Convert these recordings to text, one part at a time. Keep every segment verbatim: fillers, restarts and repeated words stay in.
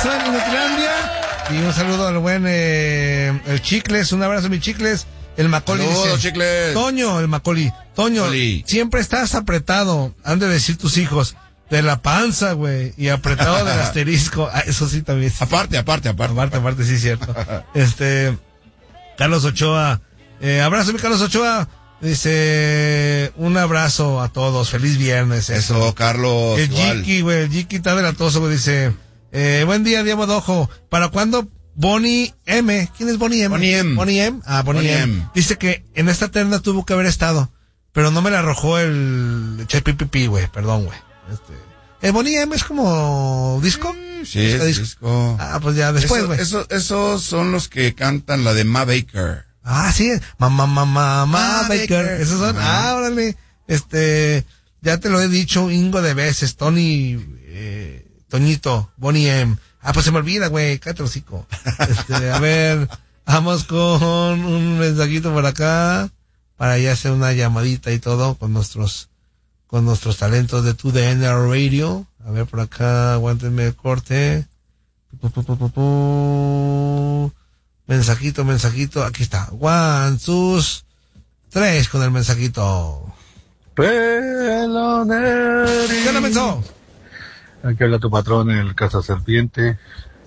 en Inutilandia. Y un saludo al buen eh, el Chicles, un abrazo mi Chicles. El Macaulay Saludos, dice, Chicles. Toño, el Macaulay, Toño, Macaulay. siempre estás apretado, han de decir tus hijos, de la panza, güey, y apretado del asterisco. Ah, eso sí también. Sí. Aparte, aparte, aparte. Aparte, aparte, sí, cierto. Este, Carlos Ochoa, eh, abrazo mi Carlos Ochoa, dice, un abrazo a todos, feliz viernes. Eso, eso. Carlos. El igual. Jiki, güey, el Jiki está delatoso, güey, dice, eh, buen día, Diego Dojo, ¿para cuándo Bonnie M? ¿Quién es Bonnie M? Bonnie M. Bonnie M. Ah, Bonnie, Bonnie M. M. Dice que en esta terna tuvo que haber estado, pero no me la arrojó el Che Pipipi, güey, perdón, güey. Este, ¿el Bonnie M es como disco? Sí, es disco. disco. Ah, pues ya después, güey. Eso, eso, esos son los que cantan la de Ma Baker. Ah, sí, mamá, mamá, mamá, Baker. Baker. Esos son, Ajá. ah, órale. Este, ya te lo he dicho un hingo de veces, Tony, eh, Toñito, Bonnie M. Ah, pues se me olvida, güey, cállate el hocico. Este, a ver, vamos con un mensajito por acá, para ya hacer una llamadita y todo con nuestros, con nuestros talentos de two D N Radio. A ver por acá, aguántenme el corte. Pu, pu, pu, pu, pu. Mensajito, mensajito, aquí está. One, sus, tres con el mensajito. Peloneri. ¿Qué le pensó? Aquí habla tu patrón en el Casa Serpiente.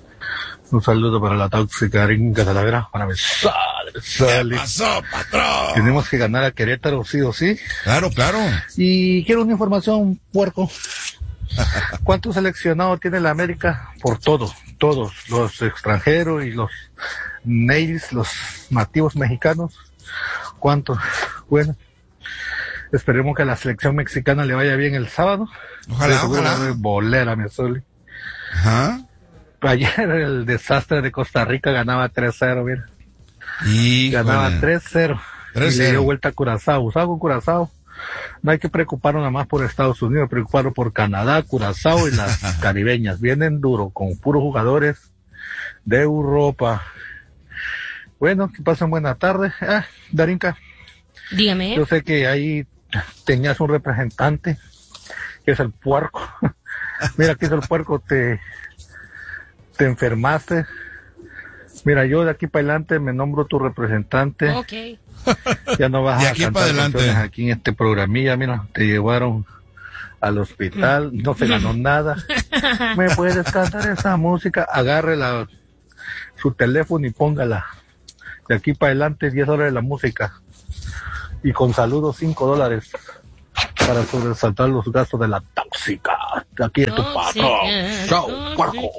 Un saludo para la tóxica Ringa Talavera. Para mi sale, ¿Qué sale. pasó, patrón? Tenemos que ganar a Querétaro, sí o sí. Claro, claro. Y quiero una información, puerco. ¿Cuántos seleccionados tiene la América? Por todo, todos, los extranjeros y los natives, los nativos mexicanos. ¿Cuántos? Bueno, esperemos que a la selección mexicana le vaya bien el sábado. Ojalá, Seguro ojalá. va a haber bolera, mi Zuli. Ajá. Ayer el desastre de Costa Rica ganaba tres cero, mira. Y Ganaba tres cero. tres Y le dio cero. vuelta a Curazao. Usaba con Curazao. No hay que preocuparnos nada más por Estados Unidos, preocuparnos por Canadá, Curazao y las caribeñas. Vienen duro, con puros jugadores de Europa. Bueno, que pasen buena tarde. Ah, Darinka, Dígame. yo sé que ahí tenías un representante, que es el puerco. Mira, que es el puerco, te, te enfermaste. Mira, yo de aquí para adelante me nombro tu representante. Ok. Ya no vas De a aquí cantar para adelante. canciones aquí en este programilla. Mira, te llevaron al hospital, no se ganó nada. ¿Me puedes cantar esa música? Agarre la, su teléfono y póngala. De aquí para adelante, diez dólares la música. Y con saludos, cinco dólares. Para sobresaltar los gastos de la tóxica. Aquí es tu patrón. Chao, puerco.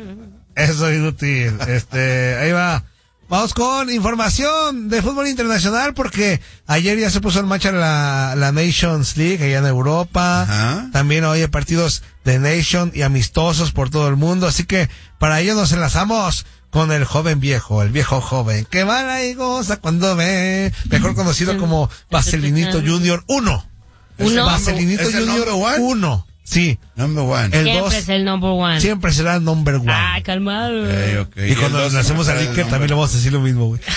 Eso es inútil. Este, ahí va. Vamos con información de fútbol internacional porque ayer ya se puso en marcha la, la Nations League allá en Europa. Ajá. También hoy hay partidos de Nation y amistosos por todo el mundo. Así que para ello nos enlazamos con el joven viejo, el viejo joven, que va y goza cuando ve, mejor conocido como Vaselinito Junior uno. Uno. Vaselinito ¿Es el Junior number one? uno. Sí. Number one. El Siempre dos es el number one. siempre será el number one. Ah, calmado. Okay, okay. Y cuando el dos le hacemos al siempre Iker el también le number- vamos a decir lo mismo, güey.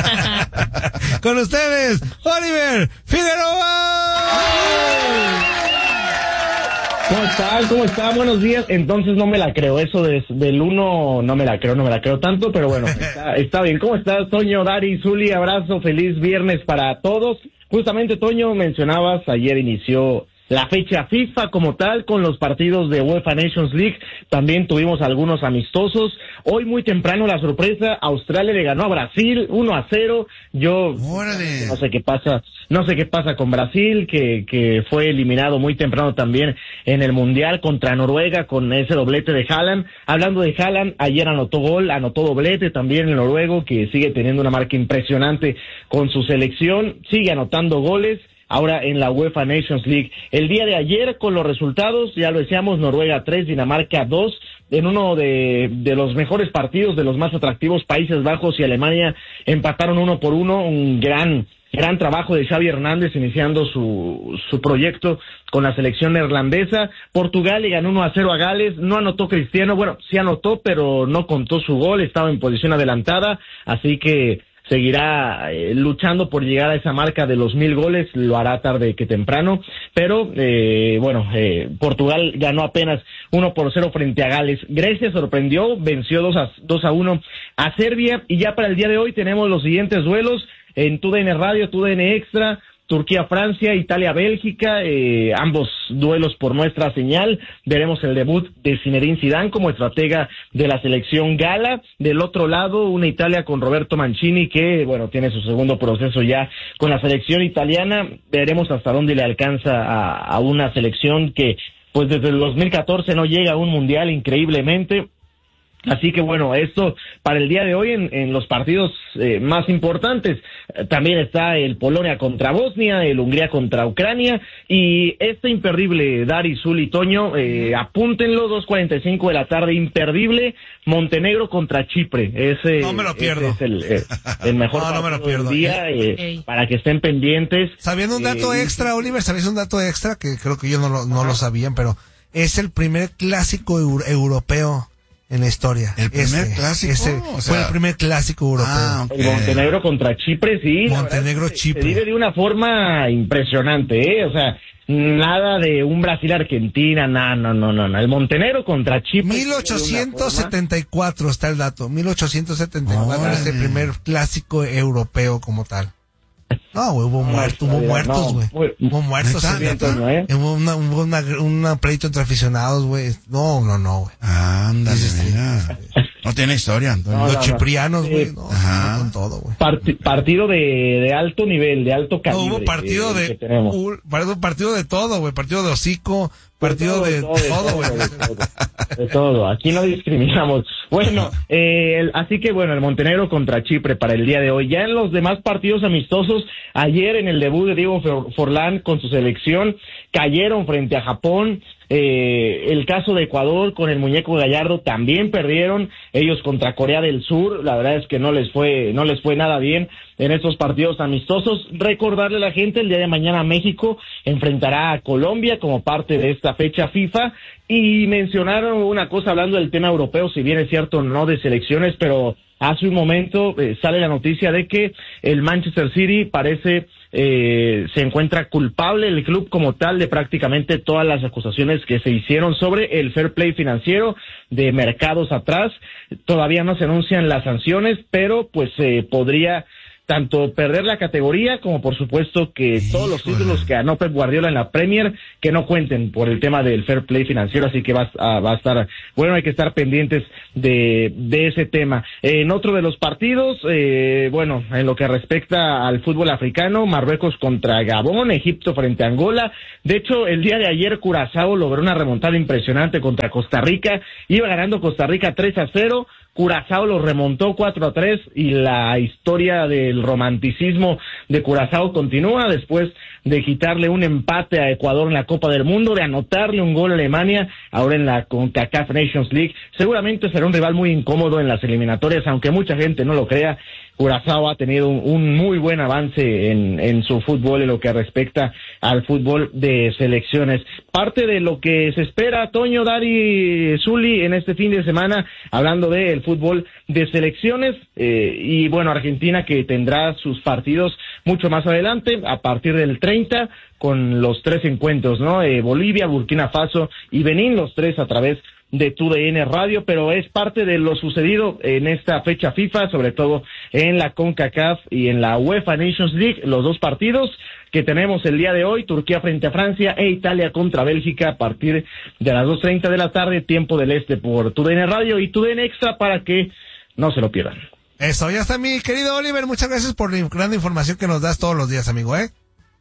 Con ustedes, Oliver Figueroa. ¿Cómo están? ¿Cómo están? Buenos días. Entonces no me la creo. Eso de, del uno no me la creo, no me la creo tanto, pero bueno, está, está bien. ¿Cómo estás, Toño, Dari, Zuli? Abrazo, feliz viernes para todos. Justamente, Toño, mencionabas, ayer inició la fecha FIFA como tal con los partidos de UEFA Nations League. También tuvimos algunos amistosos. Hoy muy temprano la sorpresa, Australia le ganó a Brasil uno a cero. Yo Órale. no sé qué pasa, no sé qué pasa con Brasil, que, que fue eliminado muy temprano también en el Mundial contra Noruega con ese doblete de Haaland. Hablando de Haaland, ayer anotó gol, anotó doblete también el noruego, que sigue teniendo una marca impresionante con su selección, sigue anotando goles. Ahora en la UEFA Nations League. El día de ayer, con los resultados, ya lo decíamos, Noruega tres, Dinamarca dos, en uno de, de los mejores partidos, de los más atractivos, Países Bajos y Alemania empataron uno por uno, un gran, gran trabajo de Xavi Hernández iniciando su, su proyecto con la selección neerlandesa. Portugal le ganó uno a cero a Gales, no anotó Cristiano, bueno, sí anotó, pero no contó su gol, estaba en posición adelantada, así que seguirá eh, luchando por llegar a esa marca de los mil goles, lo hará tarde que temprano, pero eh, bueno, eh, Portugal ganó apenas uno por cero frente a Gales. Grecia sorprendió, venció dos a uno a Serbia, y ya para el día de hoy tenemos los siguientes duelos en T U D N Radio, T U D N Extra, Turquía-Francia, Italia-Bélgica, eh, ambos duelos por nuestra señal. Veremos el debut de Zinedine Zidane como estratega de la selección gala. Del otro lado, una Italia con Roberto Mancini, que, bueno, tiene su segundo proceso ya con la selección italiana. Veremos hasta dónde le alcanza a, a una selección que, pues, desde el dos mil catorce no llega a un mundial, increíblemente. Así que bueno, esto para el día de hoy en, en los partidos eh, más importantes. Eh, también está el Polonia contra Bosnia, el Hungría contra Ucrania, y este imperdible, Dari, Zul y Toño, eh, apúntenlo, dos cuarenta y cinco de la tarde, imperdible, Montenegro contra Chipre. Ese, no me lo pierdo. Ese es el, eh, el mejor no, no me lo partido pierdo. del día, eh, okay. Para que estén pendientes. ¿Sabiendo un dato eh, extra, Oliver? ¿Sabías un dato extra? Que creo que yo no lo, no lo sabían, pero es el primer clásico euro, europeo en la historia. El primer ese, clásico. Ese o fue sea, el primer clásico europeo. Ah, okay. El Montenegro contra Chipre, sí. Montenegro, se, Chipre. Se vive de una forma impresionante, ¿eh? O sea, nada de un Brasil-Argentina, no, no, no, no. El Montenegro contra Chipre. mil ochocientos setenta y cuatro está el dato. mil ochocientos setenta y cuatro oh, es el primer clásico europeo como tal. No, güey, hubo, muerto, hubo muertos, güey. No, hubo muertos. ¿Eh? Hubo una, hubo una, una pleito entre aficionados, güey. No, no, no, güey. Ándale, mira. No tiene historia, Antonio. No, Los no, chiprianos, güey. No, no, con todo, güey. Parti partido de, de alto nivel, de alto calibre. No, hubo partido eh, de... Hubo partido de todo, güey. Partido de hocico, partido de todo, güey. De, de, de todo. Aquí no discriminamos. Bueno, eh, el, así que bueno, el Montenegro contra Chipre para el día de hoy. Ya en los demás partidos amistosos, ayer en el debut de Diego Forlán con su selección, cayeron frente a Japón. Eh, el caso de Ecuador con el muñeco Gallardo también perdieron, ellos contra Corea del Sur. La verdad es que no les fue, no les fue nada bien en estos partidos amistosos. Recordarle a la gente, el día de mañana México enfrentará a Colombia como parte de esta fecha FIFA, y mencionaron una cosa hablando del tema europeo, si bien es cierto no de selecciones, pero hace un momento eh, sale la noticia de que el Manchester City parece eh, se encuentra culpable, el club como tal, de prácticamente todas las acusaciones que se hicieron sobre el fair play financiero de mercados atrás. Todavía no se anuncian las sanciones, pero pues eh, podría tanto perder la categoría como por supuesto que Híjole. todos los títulos que ganó Pep Guardiola en la Premier que no cuenten por el tema del fair play financiero, así que va a, va a estar, bueno, hay que estar pendientes de, de ese tema. En otro de los partidos, eh, bueno, en lo que respecta al fútbol africano, Marruecos contra Gabón, Egipto frente a Angola. De hecho, el día de ayer Curazao logró una remontada impresionante contra Costa Rica, iba ganando Costa Rica tres a cero, Curazao lo remontó cuatro a tres, y la historia del romanticismo de Curazao continúa después de quitarle un empate a Ecuador en la Copa del Mundo, de anotarle un gol a Alemania ahora en la CONCACAF Nations League. Seguramente será un rival muy incómodo en las eliminatorias, aunque mucha gente no lo crea. Curazao ha tenido un, un muy buen avance en, en su fútbol en lo que respecta al fútbol de selecciones. Parte de lo que se espera, Toño, Dari, Zuli, en este fin de semana, hablando del fútbol de selecciones, eh, y bueno, Argentina que tendrá sus partidos mucho más adelante, a partir del treinta, con los tres encuentros, ¿no? Eh, Bolivia, Burkina Faso y Benín, los tres a través de T U D N Radio, pero es parte de lo sucedido en esta fecha FIFA, sobre todo en la CONCACAF y en la UEFA Nations League, los dos partidos que tenemos el día de hoy, Turquía frente a Francia e Italia contra Bélgica a partir de las dos treinta de la tarde, tiempo del este, por T U D N Radio y T U D N Extra, para que no se lo pierdan. Eso, ya está, mi querido Oliver, muchas gracias por la gran información que nos das todos los días, amigo, ¿eh?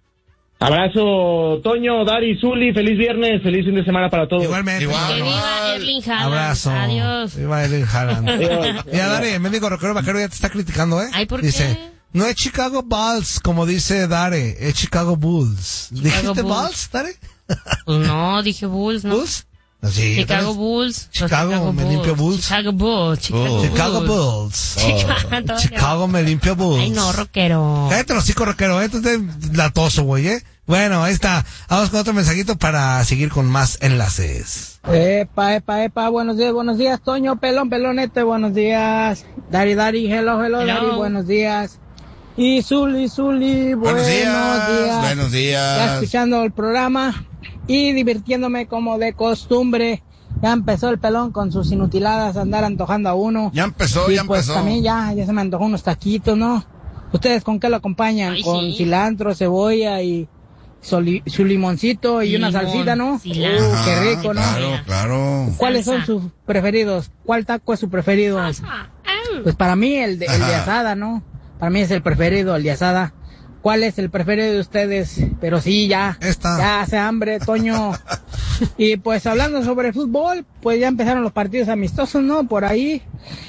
Abrazo, Toño, Dari, Zuli, feliz viernes, feliz fin de semana para todos. Igualmente. Igual. Que viva Erling Haaland. Abrazo. Adiós. Viva Erling Haaland. Mira, Dari, el médico rockero vaquero ya te está criticando, ¿eh? Ay, ¿por Dice, qué? no es Chicago Bulls, como dice Dare, es Chicago Bulls. Chicago ¿Dijiste Bulls. Bulls, Dare? Pues no, dije Bulls, ¿no? ¿Bulls? Sí, Chicago ¿ves? Bulls. Chicago, Chicago me limpio Bulls. Chicago Bulls. Chicago Oh. Bulls. Chicago Bulls. Chicago, Chicago me limpio Bulls. Ay, no, rockero. Cállate los hocico, rockero, eh, tú estás latoso, güey, eh. Bueno, ahí está. Vamos con otro mensajito para seguir con más enlaces. Epa, epa, epa, buenos días, buenos días, Toño, pelón, pelonete, buenos días. Dari, Dari, hello, hello, Hello. Dari, buenos días. Y Zuli, Zuli, buenos, Buenos días, días. buenos días. Ya escuchando el programa y divirtiéndome como de costumbre. Ya empezó el pelón con sus inutiladas a andar antojando a uno. Ya empezó, y ya pues empezó. también ya, ya se me antojó unos taquitos, ¿no? ¿Ustedes con qué lo acompañan? Ay, con sí. cilantro, cebolla y soli- su limoncito y una Limón, salsita, ¿no? cilantro. Uh, qué Ajá, rico, ¿no? Claro, claro. ¿Cuáles son Salsa. sus preferidos? ¿Cuál taco es su preferido? Ah, Pues para mí el de, el de Ajá. asada, ¿no? Para mí es el preferido, el de asada. ¿Cuál es el preferido de ustedes? Pero sí, ya. Esta. Ya hace hambre, Toño. Y pues hablando sobre fútbol, pues ya empezaron los partidos amistosos, ¿no? Por ahí.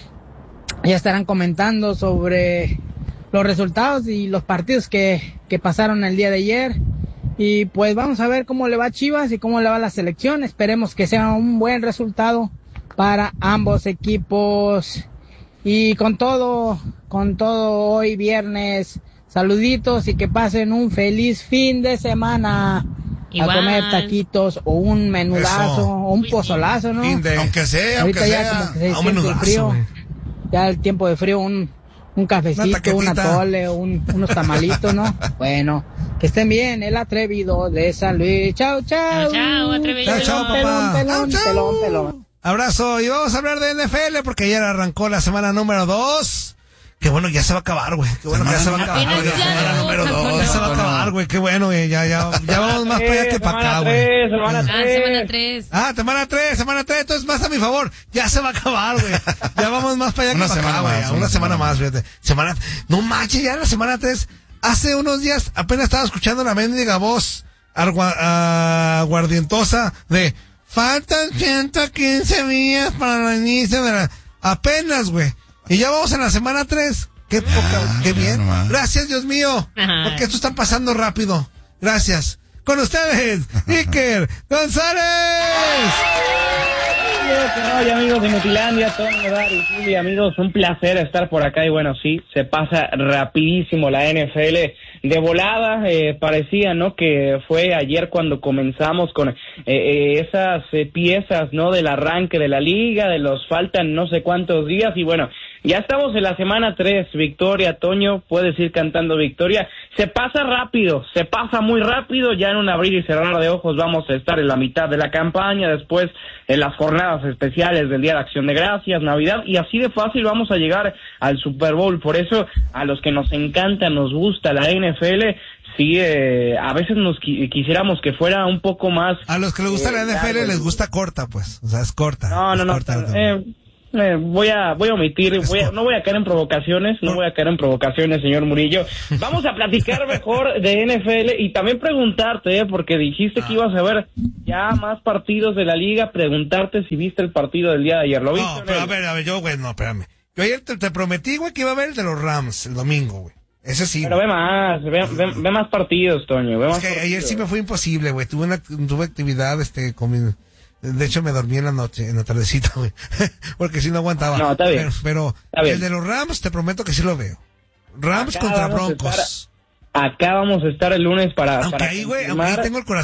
Ya estarán comentando sobre los resultados y los partidos que, que pasaron el día de ayer. Y pues vamos a ver cómo le va a Chivas y cómo le va a la selección. Esperemos que sea un buen resultado para ambos equipos. Y con todo, con todo hoy viernes, saluditos y que pasen un feliz fin de semana. Igual. A comer taquitos o un menudazo Eso. o un Uy, sí. pozolazo, ¿no? Fin de- Aunque sea, aunque Ahorita ya sea. como que se Ah, un siente el menudazo, frío. güey. Ya el tiempo de frío, un, un cafecito, Una un taquetita. atole, un, unos tamalitos, ¿no? Bueno, que estén bien, el atrevido de San Luis. Chao, chao. Chao, chao, atrevido. Chao, chao, Pelón, papá. pelón, Chao, chao. pelón, pelón. Abrazo. Y vamos a hablar de N F L porque ayer arrancó la semana número dos. Qué bueno, ya se va a acabar, güey. Qué bueno que ya se va a acabar. Apenas güey. ya Semana llegó, número San dos. Ya se va a Antonio. acabar, güey. Qué bueno, güey. Ya, ya, ya vamos más para allá que para acá, güey. semana Ah, tres. semana tres. Ah, semana tres, semana tres, entonces más a mi favor. Ya se va a acabar, güey. Ya vamos más para allá Una que para semana acá, güey. más, Una, una semana semana más, fíjate. Semana, no manches, ya la semana tres. Hace unos días apenas estaba escuchando la mendiga voz argua- aguardientosa de faltan ciento quince días para el inicio de la... Apenas, güey. Y ya vamos en la semana tres. Qué poca, qué bien. nomás. Gracias, Dios mío. Ajá. Porque esto está pasando rápido. Gracias. Con ustedes, Iker González. Oye, amigos de Mutilandia, Toño, Dari, Juli, amigos, un placer estar por acá y bueno, sí, se pasa rapidísimo la N F L de volada, eh, parecía, ¿no?, que fue ayer cuando comenzamos con eh, eh, esas eh, piezas, ¿no?, del arranque de la liga, de los faltan no sé cuántos días y bueno, ya estamos en la semana tres, victoria, Toño, puedes ir cantando victoria, se pasa rápido, se pasa muy rápido, ya en un abrir y cerrar de ojos vamos a estar en la mitad de la campaña, después en las jornadas especiales del Día de Acción de Gracias, Navidad, y así de fácil vamos a llegar al Super Bowl, por eso a los que nos encanta, nos gusta la N F L, sí, eh, a veces nos qui- quisiéramos que fuera un poco más... A los que les gusta eh, la N F L largo. les gusta corta, pues. O sea, es corta. No, es no, no, corta. eh, eh, voy a voy a omitir, voy a- no voy a caer en provocaciones, no voy a caer en provocaciones, señor Murillo. Vamos a platicar mejor de N F L y también preguntarte, eh, porque dijiste que ibas a ver ya más partidos de la liga, preguntarte si viste el partido del día de ayer, ¿lo viste? No, pero a Nel? ver, a ver, yo, güey, no, espérame. Yo ayer te, te prometí, güey, que iba a ver el de los Rams el domingo, güey. Ese sí. Pero ve más, ve, ve, ve más partidos, Toño, ve Es más que partidos. ayer sí me fue imposible, güey. Tuve una tuve actividad, este, con mi... De hecho, me dormí en la noche, en la tardecita, güey. Porque si no aguantaba. No, está bien. Pero, pero Está bien. el de los Rams, te prometo que sí lo veo. Rams Acá contra vamos a Broncos. Acá vamos a estar el lunes para... Aunque para ahí, güey, aunque ahí confirmar. tengo el corazón